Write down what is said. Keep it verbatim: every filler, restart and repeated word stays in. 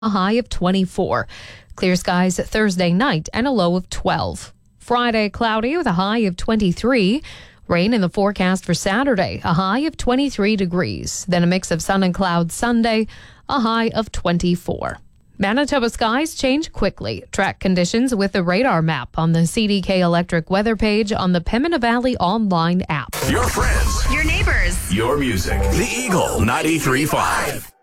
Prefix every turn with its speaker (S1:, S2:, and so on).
S1: a high of twenty-four. Clear skies Thursday night and a low of twelve. Friday, cloudy with a high of twenty-three. Rain in the forecast for Saturday, a high of twenty-three degrees. Then a mix of sun and clouds Sunday, a high of twenty-four. Manitoba skies change quickly. Track conditions with the radar map on the C D K Electric weather page on the Pembina Valley online app.
S2: Your friends,
S3: your neighbors,
S2: your music. The Eagle ninety-three point five.